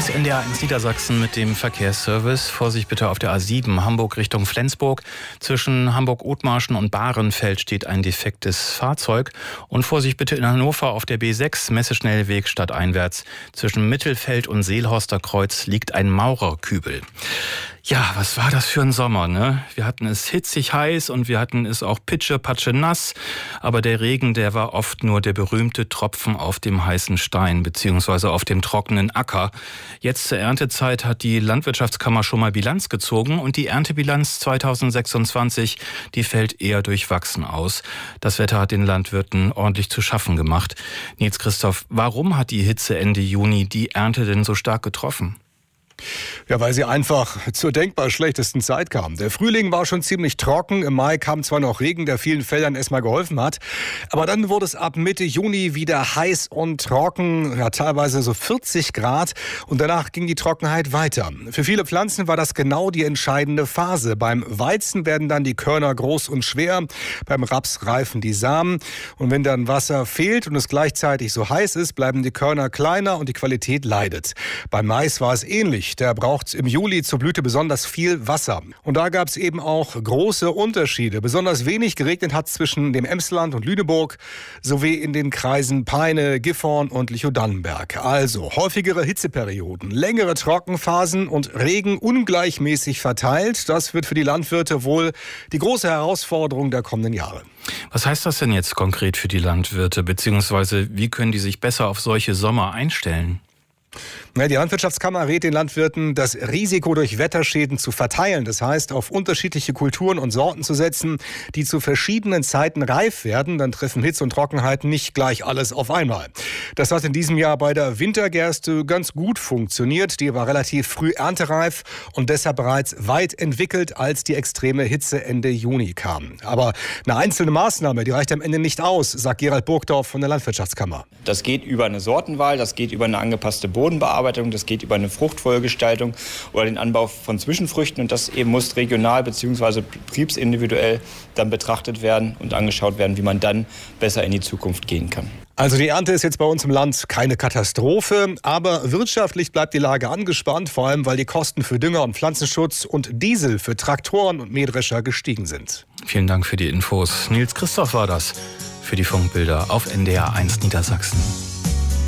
ist NDR1 Niedersachsen mit dem Verkehrsservice. Vorsicht bitte auf der A7 Hamburg Richtung Flensburg. Zwischen Hamburg-Othmarschen und Bahrenfeld steht ein defektes Fahrzeug. Und Vorsicht bitte in Hannover auf der B6 Messeschnellweg stadteinwärts. Zwischen Mittelfeld und Seelhorster Kreuz liegt ein Maurerkübel. Ja, was war das für ein Sommer, ne? Wir hatten es hitzig heiß und wir hatten es auch pitsche-patsche nass. Aber der Regen, der war oft nur der berühmte Tropfen auf dem heißen Stein beziehungsweise auf dem trockenen Acker. Jetzt zur Erntezeit hat die Landwirtschaftskammer schon mal Bilanz gezogen und die Erntebilanz 2026, die fällt eher durchwachsen aus. Das Wetter hat den Landwirten ordentlich zu schaffen gemacht. Nils Christoph, warum hat die Hitze Ende Juni die Ernte denn so stark getroffen? Ja, weil sie einfach zur denkbar schlechtesten Zeit kam. Der Frühling war schon ziemlich trocken. Im Mai kam zwar noch Regen, der vielen Feldern erstmal geholfen hat. Aber dann wurde es ab Mitte Juni wieder heiß und trocken, ja, teilweise so 40 Grad. Und danach ging die Trockenheit weiter. Für viele Pflanzen war das genau die entscheidende Phase. Beim Weizen werden dann die Körner groß und schwer. Beim Raps reifen die Samen. Und wenn dann Wasser fehlt und es gleichzeitig so heiß ist, bleiben die Körner kleiner und die Qualität leidet. Beim Mais war es ähnlich. Der braucht im Juli zur Blüte besonders viel Wasser. Und da gab es eben auch große Unterschiede. Besonders wenig geregnet hat zwischen dem Emsland und Lüneburg sowie in den Kreisen Peine, Gifhorn und Lüchow-Dannenberg. Also häufigere Hitzeperioden, längere Trockenphasen und Regen ungleichmäßig verteilt. Das wird für die Landwirte wohl die große Herausforderung der kommenden Jahre. Was heißt das denn jetzt konkret für die Landwirte, beziehungsweise wie können die sich besser auf solche Sommer einstellen? Die Landwirtschaftskammer rät den Landwirten, das Risiko durch Wetterschäden zu verteilen. Das heißt, auf unterschiedliche Kulturen und Sorten zu setzen, die zu verschiedenen Zeiten reif werden. Dann treffen Hitze und Trockenheit nicht gleich alles auf einmal. Das hat in diesem Jahr bei der Wintergerste ganz gut funktioniert. Die war relativ früh erntereif und deshalb bereits weit entwickelt, als die extreme Hitze Ende Juni kam. Aber eine einzelne Maßnahme, die reicht am Ende nicht aus, sagt Gerald Burgdorf von der Landwirtschaftskammer. Das geht über eine Sortenwahl, das geht über eine angepasste Bodenbearbeitung, das geht über eine Fruchtfolgestaltung oder den Anbau von Zwischenfrüchten und das eben muss regional bzw. betriebsindividuell dann betrachtet werden und angeschaut werden, wie man dann besser in die Zukunft gehen kann. Also die Ernte ist jetzt bei uns im Land keine Katastrophe, aber wirtschaftlich bleibt die Lage angespannt, vor allem weil die Kosten für Dünger und Pflanzenschutz und Diesel für Traktoren und Mähdrescher gestiegen sind. Vielen Dank für die Infos. Nils Christoph war das für die Funkbilder auf NDR1 Niedersachsen.